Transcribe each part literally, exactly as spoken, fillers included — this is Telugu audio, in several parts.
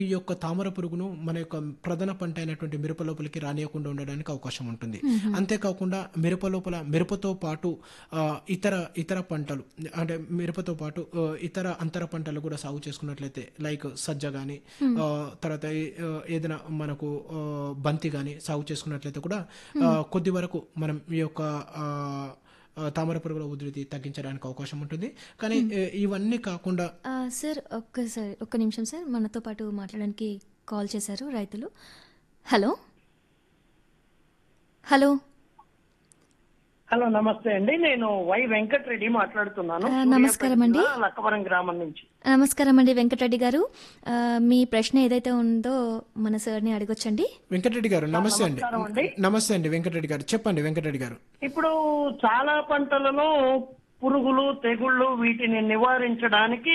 ఈ యొక్క తామర పురుగును మన యొక్క ప్రధాన పంట అయినటువంటి మిరప లోపలికి రానియకుండా ఉండడానికి అవకాశం ఉంటుంది. హుహు. అంతేకాకుండా మిరప లోపల మిరపతో పాటు ఆహ్, ఇతర ఇతర పంటలు అంటే మిరపతో పాటు ఆహ్, ఇతర అంతర పంటలు కూడా సాగు చేసుకున్నట్లయితే లైక్ సజ్జ గాని హ్మ్. ఆహ్, తర్వాత ఈ ఆహ్, ఏదైనా మనకు ఆహ్, బంతి గాని సాగు చేసుకున్నట్లయితే కూడా హ్మ్. ఆహ్, కొద్ది వరకు మనం ఈ యొక్క ఆహ్, ఆహ్, తామర పురుగుల ఉధృతి తగ్గించడానికి అవకాశం ఉంటుంది. కానీ హ్మ్. ఎ ఇవన్నీ కాకుండా ఆ, సార్ ఒక్కసారి ఒక్క నిమిషం సార్, మనతో పాటు మాట్లాడడానికి కాల్ చేశారు రైతులు. హలో హలో హలో నమస్తే అండి. నేను వై వెంకటరెడ్డి మాట్లాడుతున్నాను, ఆ, సూర్యాపేట నమస్కారం అండి. జిల్లా లక్కవరం గ్రామం నుంచి. నమస్కారం అండి వెంకటరెడ్డి గారు. ఆ, మీ ప్రశ్న ఏదైతే ఉందో మన సార్ని అడగొచ్చండి. వెంకటరెడ్డి గారు సార్ నమస్తే అండి. నమస్కారం అండి. నమస్తే అండి వెంకటరెడ్డి గారు, చెప్పండి వెంకటరెడ్డి గారు. ఇప్పుడు చాలా పంటలలో పురుగులు తెగుళ్ళు వీటిని నివారించడానికి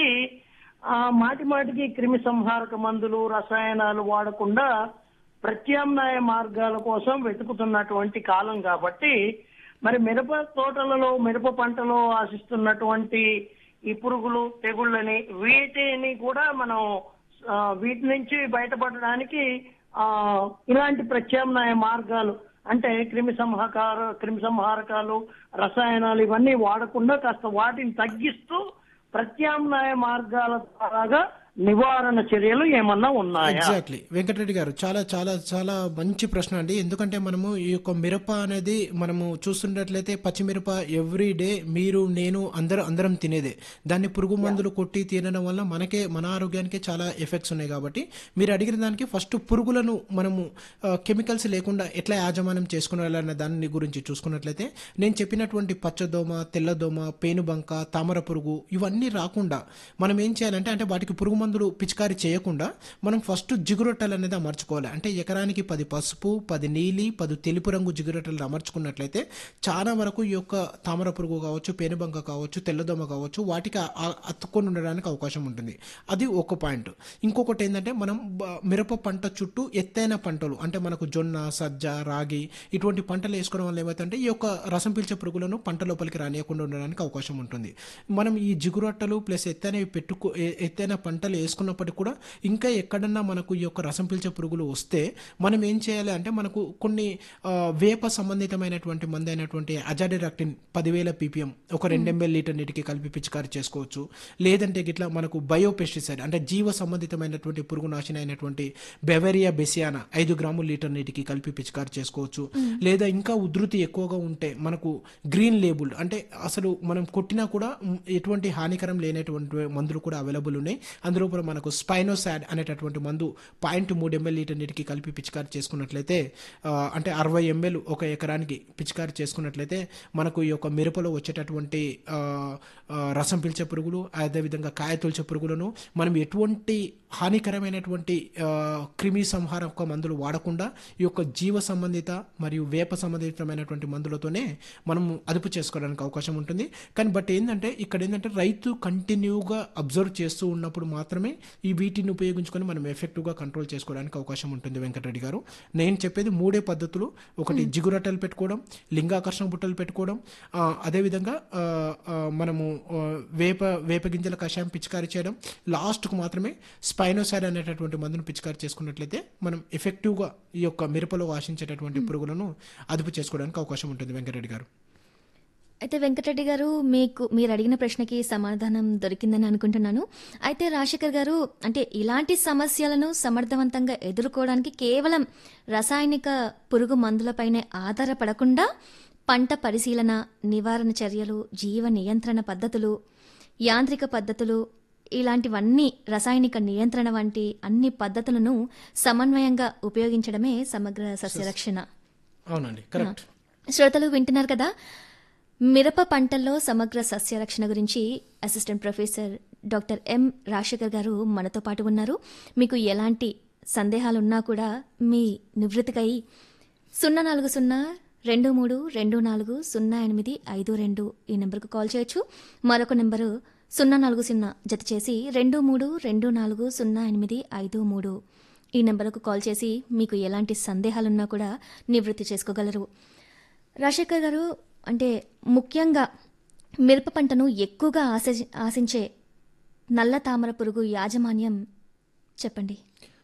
ఆ, మాటి మాటికి క్రిమి సంహారక మందులు రసాయనాలు వాడకుండా ప్రత్యామ్నాయ మార్గాల కోసం వెతుకుతున్నటువంటి కాలం కాబట్టి మరి మిరప తోటలలో మిరప పంటలో ఆశిస్తున్నటువంటి ఈ పురుగులు తెగుళ్ళని వీటిని కూడా మనం ఆ, వీటి నుంచి బయటపడడానికి ఆ ఇలాంటి ప్రత్యామ్నాయ మార్గాలు అంటే క్రిమి సంహార క్రిమి సంహారకాలు రసాయనాలు ఇవన్నీ వాడకుండా కాస్త వాటిని తగ్గిస్తూ ప్రత్యామ్నాయ మార్గాల ద్వారా నివారణ చర్యలు ఏమన్నా ఉన్నాయా? ఎగ్జాక్ట్లీ వెంకటరెడ్డి గారు, చాలా చాలా చాలా మంచి ప్రశ్న అండి. ఎందుకంటే మనము ఈ యొక్క మిరప అనేది మనము చూస్తున్నట్లయితే పచ్చిమిరప ఎవ్రీ డే మీరు నేను అందరూ అందరం తినేదే. దాన్ని పురుగు మందులు కొట్టి తినడం వల్ల మనకే మన ఆరోగ్యానికి చాలా ఎఫెక్ట్స్ ఉన్నాయి. కాబట్టి మీరు అడిగిన దానికి ఫస్ట్ పురుగులను మనము కెమికల్స్ లేకుండా ఎట్లా యాజమాన్యం చేసుకునేయాలన్న దాని గురించి చూసుకున్నట్లయితే నేను చెప్పినటువంటి పచ్చదోమ, తెల్లదోమ, పేనుబంక, తామర పురుగు ఇవన్నీ రాకుండా మనం ఏం చేయాలంటే అంటే వాటికి పురుగు మందులు పిచికారీ చేయకుండా మనం ఫస్ట్ జిగురొట్టలు అనేది అమర్చుకోవాలి. అంటే ఎకరానికి పది పసుపు, పది నీలి, పది తెలుపు రంగు జిగురొట్టలు అమర్చుకున్నట్లయితే చాలా వరకు ఈ యొక్క తామర పురుగు కావచ్చు, పేనుబంక కావచ్చు, తెల్లదోమ కావచ్చు వాటికి ఆ- ఆ- అతుక్కొని ఉండడానికి అవకాశం ఉంటుంది. అది ఒక పాయింట్. ఇంకొకటి ఏంటంటే మనం బ- మిరప పంట చుట్టూ ఎత్తైన పంటలు అంటే మనకు జొన్న, సజ్జ, రాగి ఇటువంటి పంటలు వేసుకోవడం వల్ల ఏమవుతుందంటే ఈ యొక్క రసం పీల్చే పురుగులను పంట లోపలికి రానియకుండా ఉండడానికి అవకాశం ఉంటుంది. మనం ఈ జిగురొట్టలు ప్లస్ ఎత్తైనవి పెట్టుకో ఎ- ఎత్తైన పంటలు వేసుకున్నప్పటికీ కూడా ఇంకా ఎక్కడన్నా మనకు ఈ యొక్క రసం పీల్చే పురుగులు వస్తే మనం ఏం చేయాలి అంటే మనకు కొన్ని ఆ, వేప సంబంధితమైనటువంటి మంది అయినటువంటి అజాడిరాక్టిన్ పదివేల పీపీఎం ఒక రెండు ఎంఎల్ లీటర్ నీటికి కలిపి పిచికారి చేసుకోవచ్చు. లేదంటే గిట్లా మనకు బయోపెస్టిసైడ్ అంటే జీవ సంబంధితమైనటువంటి పురుగు నాశనం అయినటువంటి బెవరియా బెసియానా ఐదు గ్రాముల లీటర్ నీటికి కలిపి పిచికారి చేసుకోవచ్చు. లేదా ఇంకా ఉధృతి ఎక్కువగా ఉంటే మనకు గ్రీన్ లేబుల్ అంటే అసలు మనం కొట్టినా కూడా మ్, ఎటువంటి హానికరం లేనటువంటి మందులు కూడా అవైలబుల్ ఉన్నాయి. అందులో కూడా మనకు స్పైనోసాడ్ అనేటటువంటి మందు పాయింట్ మూడు ఎంఎల్ లీటర్ నీటికి కలిపి పిచికారి చేసుకున్నట్లయితే ఆ, అంటే అరవై ఎంఎల్ ఒక ఎకరానికి పిచికారి చేసుకున్నట్లయితే మనకు ఈ యొక్క మిరపలో వచ్చేటటువంటి ఆ, ఆ, రసం పీల్చే పురుగులు అదేవిధంగా కాయ తొలిచే పురుగులను మనం ఎటువంటి హానికరమైనటువంటి ఆ, క్రిమి సంహారక మందులు వాడకుండా ఈ యొక్క జీవ సంబంధిత మరియు వేప సంబంధితమైనటువంటి మందులతోనే మనము అదుపు చేసుకోవడానికి అవకాశం ఉంటుంది. కానీ బట్ ఏంటంటే ఇక్కడ ఏంటంటే రైతు కంటిన్యూగా అబ్జర్వ్ చేస్తూ ఉన్నప్పుడు మాత్రమే ఈ వీటిని ఉపయోగించుకొని మనం ఎఫెక్టివ్గా కంట్రోల్ చేసుకోవడానికి అవకాశం ఉంటుంది. వెంకటరెడ్డి గారు, నేను చెప్పేది మూడే పద్ధతులు. ఒకటి జిగురట్టలు పెట్టుకోవడం, లింగాకర్షణ బుట్టలు పెట్టుకోవడం, ఆ, అదేవిధంగా ఆ, ఆ, మనము ఆ, వేప వేప గింజల కషాయం పిచికారీ చేయడం, లాస్ట్కు మాత్రమే స్పైనోసైడ్ అనేటటువంటి మందును పిచికారీ చేసుకున్నట్లయితే మనం ఎఫెక్టివ్గా ఈ యొక్క మిరపలో ఆశించేటటువంటి పురుగులను అదుపు చేసుకోవడానికి అవకాశం ఉంటుంది. వెంకటరెడ్డి గారు, అయితే వెంకటరెడ్డి గారు, మీకు మీరు అడిగిన ప్రశ్నకి సమాధానం దొరికిందని అనుకుంటున్నాను. అయితే రాజశేఖర్ గారు, అంటే ఇలాంటి సమస్యలను సమర్థవంతంగా ఎదుర్కోవడానికి కేవలం రసాయనిక పురుగు మందులపైనే ఆధారపడకుండా పంట పరిశీలన, నివారణ చర్యలు, జీవ నియంత్రణ పద్ధతులు, యాంత్రిక పద్ధతులు ఇలాంటివన్నీ రసాయనిక నియంత్రణ వంటి అన్ని పద్ధతులను సమన్వయంగా ఉపయోగించడమే సమగ్ర సస్యరక్షణ. అవునండి, కరెక్ట్. శ్రోతలు వింటున్నారు కదా, మిరప పంటల్లో సమగ్ర సస్యరక్షణ గురించి assistant professor doctor M Rajasekhar గారు మనతో పాటు ఉన్నారు. మీకు ఎలాంటి సందేహాలున్నా కూడా మీ నివృత్తికై సున్నా నాలుగు సున్నా రెండు మూడు రెండు నాలుగు సున్నా ఎనిమిది ఐదు రెండు ఈ నెంబర్కు కాల్ చేయొచ్చు. మరొక నెంబరు సున్నా నాలుగు సున్నా జత చేసి రెండు మూడు రెండు నాలుగు సున్నా ఎనిమిది ఐదు మూడు ఈ నెంబర్కు కాల్ చేసి మీకు ఎలాంటి సందేహాలున్నా కూడా నివృత్తి చేసుకోగలరు. రాజశేఖర్ గారు, అంటే ముఖ్యంగా మిరప పంటను ఎక్కువగా ఆశ ఆశించే నల్ల తామర పురుగు యాజమాన్యం చెప్పండి.